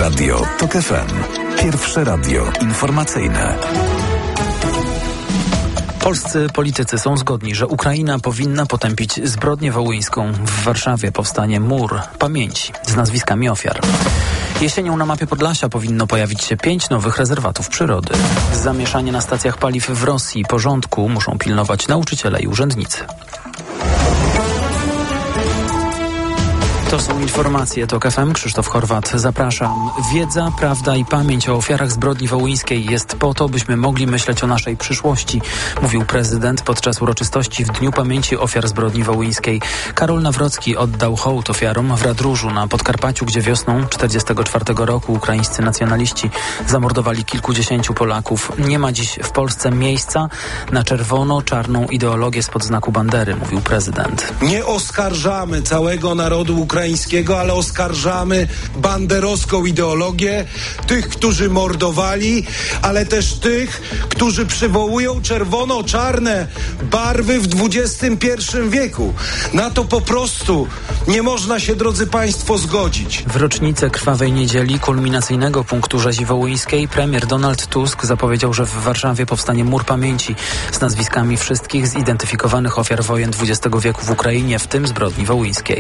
Radio TOK FM. Pierwsze radio informacyjne. Polscy politycy są zgodni, że Ukraina powinna potępić zbrodnię wołyńską. W Warszawie powstanie mur pamięci z nazwiskami ofiar. Jesienią na mapie Podlasia powinno pojawić się 5 nowych rezerwatów przyrody. Zamieszanie na stacjach paliw w Rosji porządku muszą pilnować nauczyciele i urzędnicy. To są informacje TOK FM. Krzysztof Horwat, zapraszam. Wiedza, prawda i pamięć o ofiarach zbrodni wołyńskiej jest po to, byśmy mogli myśleć o naszej przyszłości, mówił prezydent podczas uroczystości w Dniu Pamięci Ofiar Zbrodni Wołyńskiej. Karol Nawrocki oddał hołd ofiarom w Radróżu na Podkarpaciu, gdzie wiosną 1944 roku ukraińscy nacjonaliści zamordowali kilkudziesięciu Polaków. Nie ma dziś w Polsce miejsca na czerwono-czarną ideologię spod znaku bandery, mówił prezydent. Nie oskarżamy całego narodu ukraińskiego, ale oskarżamy banderowską ideologię, tych, którzy mordowali, ale też tych, którzy przywołują czerwono-czarne barwy w XXI wieku. Na to po prostu nie można się, drodzy Państwo, zgodzić. W rocznicę Krwawej Niedzieli, kulminacyjnego punktu rzezi wołyńskiej, premier Donald Tusk zapowiedział, że w Warszawie powstanie mur pamięci z nazwiskami wszystkich zidentyfikowanych ofiar wojen XX wieku w Ukrainie, w tym zbrodni wołyńskiej.